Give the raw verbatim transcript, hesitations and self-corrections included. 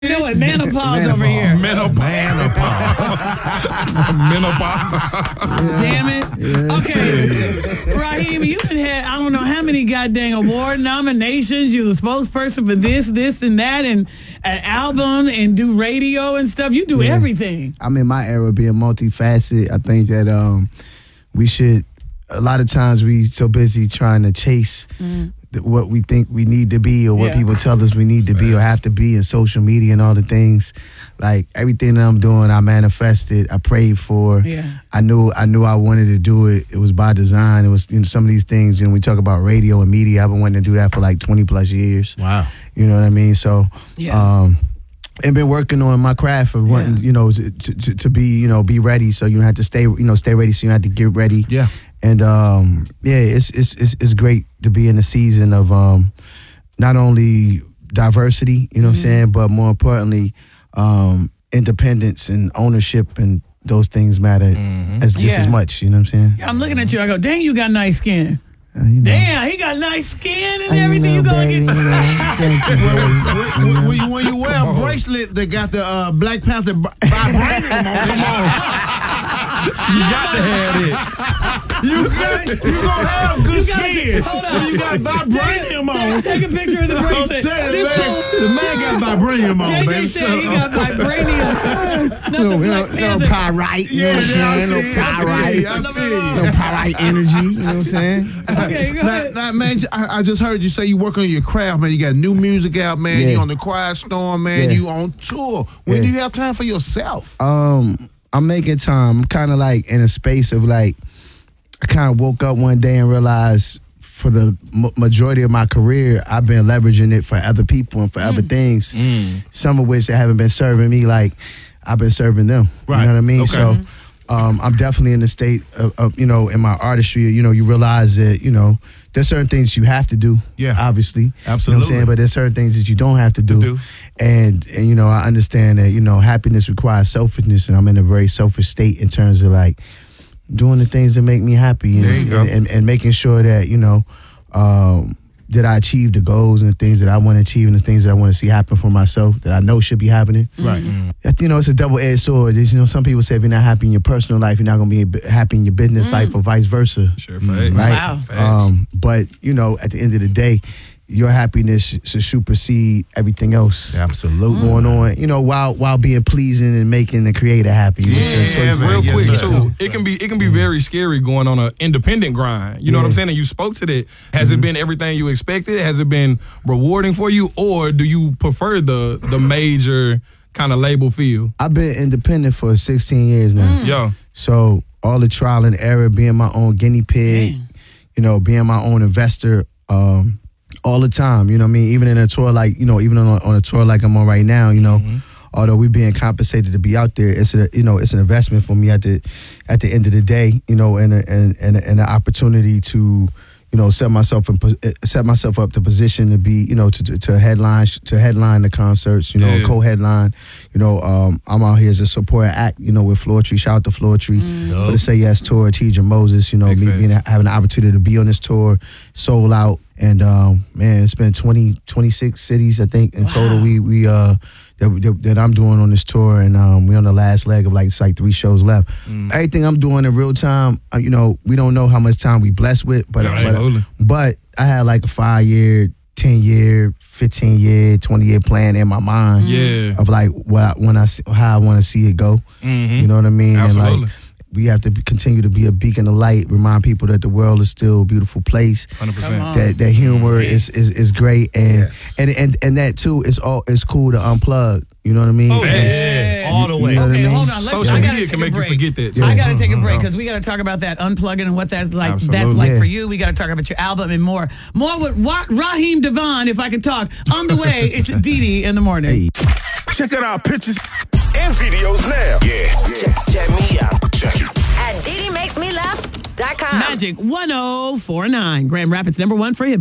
You know what? Menopause over here. Menopause. Menopause. Damn it. Yeah. Okay. Raheem, you done had, I don't know how many goddamn award nominations. You're the spokesperson for this, this, and that, and an album, and do radio and stuff. You do Yeah. everything. I'm in my era being multifaceted. I think that um, we should, a lot of times we so busy trying to chase mm. the, what we think we need to be or what Yeah. people tell us we need to be or have to be in social media and all the things. Like everything that I'm doing, I manifested, I prayed for. Yeah. I knew I knew I wanted to do it. It was by design. It was, you know, some of these things, you know, we talk about radio and media. I've been wanting to do that for like twenty plus years. Wow. You know what I mean? So, Yeah. um, and been working on my craft of wanting, Yeah. you know, to, to to be, you know, be ready. So you have to stay, you know, stay ready. So you have to get ready. Yeah. And um, yeah, it's it's it's it's great to be in the season of um, not only diversity, you know what I'm saying, but more importantly, um, independence and ownership and those things matter as just Yeah. as much. You know what I'm saying? I'm looking at you. I go, dang, you got nice skin. Uh, you know. Damn, he got nice skin and Uh, you everything. You know, gonna baby, get. you know, thank you, baby. When, when, you, when you wear a bracelet that got the uh, Black Panther b- vibranium on it, You got to have it. you got you gonna have good You gotta skin. take- hold on. When you got vibranium on. Take a picture of the I'm bracelet. telling you, This man, fool- the man got vibranium on, J J baby. said Shut he up. got vibranium. Not No, the no, Black no Panther. pyrite, you know Yeah, what I'm yeah, I saying? No see it. I feel pyrite, you. I feel you. no pyrite energy, you know what I'm saying? Okay, go Now, ahead. now, man, I, I just heard you say you work on your craft, man. You got new music out, man. Yeah. You on the Quiet Storm, man. Yeah. You on tour. When Yeah. do you have time for yourself? Um, I'm making time. I'm kind of like in a space of like, I kind of woke up one day and realized for the m- majority of my career, I've been leveraging it for other people and for other things, some of which haven't been serving me like I've been serving them. Right. You know what I mean? Okay. So um, I'm definitely in the state of, of, you know, in my artistry, you know, you realize that, you know, there's certain things you have to do, Yeah. obviously. You know what I'm Absolutely. saying? But there's certain things that you don't have to do. do. And, and, you know, I understand that, you know, happiness requires selfishness, and I'm in a very selfish state in terms of, like, doing the things that make me happy and, There you go. and, and, and making sure that, you know, um, that I achieve the goals and the things that I want to achieve and the things that I want to see happen for myself that I know should be happening. Right. I think, you know, it's a double-edged sword. There's, you know, some people say if you're not happy in your personal life, you're not going to be happy in your business life or vice versa. Sure, facts. Right? Wow. Facts. Um, but, you know, at the end of the day, your happiness should supersede everything else Absolutely. going on, you know, while while being pleasing and making the creator happy. with your Yeah, choices. real Yes, quick sir. too. It can be it can be very scary going on an independent grind. You know what I'm Yeah. saying? And you spoke to that. Has it been everything you expected? Has it been rewarding for you, or do you prefer the the major kind of label feel? I've been independent for sixteen years now. Yo, So all the trial and error, being my own guinea pig, you know, being my own investor, um, all the time. You know what I mean? Even in a tour like, you know, even on a, on a tour like I'm on right now, you know, although we're being compensated to be out there, it's a, you know, it's an investment for me at the at the end of the day, you know, and a, and and, and an opportunity to, you know, set myself in, po- set myself up to position to be, you know, to to, to headline to headline the concerts, you know, Yeah. co-headline. You know, um, I'm out here as a supporting act, you know, with Floor Tree. Shout out to Floor Tree for the Say Yes tour. Tidra Moses, you know, Big me facts. being having the opportunity to be on this tour, sold out, and um, man, it's been twenty, twenty-six cities I think in total. We we uh that, that that I'm doing on this tour, and um, we on the last leg of like it's like three shows left. Everything I'm doing in real time, uh, you know, we don't know how much time we blessed with, but Yeah, but, absolutely. but I had like a five year, ten year, fifteen year, twenty year plan in my mind. Yeah. Of like what I, when I see, how I want to see it go. Mhm. You know what I mean? Absolutely. And like we have to be, continue to be a beacon of light, remind people that the world is still a beautiful place. hundred Come percent. on. That that humor is, is is great, and Yes. and and and that too is all it's cool to unplug. You know what I mean? Oh, And- yeah. All the way. You know what I Okay, mean? hold on. Let's, Social I gotta media take can a make you break. forget that. Yeah. I got to take a break because we got to talk about that unplugging and what that's like. That's Absolutely. like Yeah. for you. We got to talk about your album and more. More with Wa- Raheem Devon, if I could talk. On the way, it's Dee Dee in the morning. Check out our pictures and videos now. Yeah, check, check me out. Check it. At Dee Dee Makes Me Laugh dot com. Magic one oh four nine, Grand Rapids number one for hip.